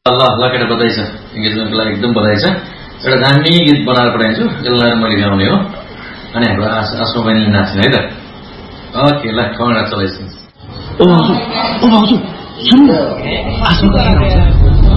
ल ल केटा बधाई छ, इङ्गेजमेन्टको लागि एकदम बधाई छ। एउटा दामी गीत बनाएर पठाइदिन्छु, यसलाई मैले गाउने हो, अनि हाम्रो आसमा बहिनीले नाच्ने है त। ओके ल, कङ्ग्रेचुलेसन्स। ओ भाउजू सुन्नु, आसमा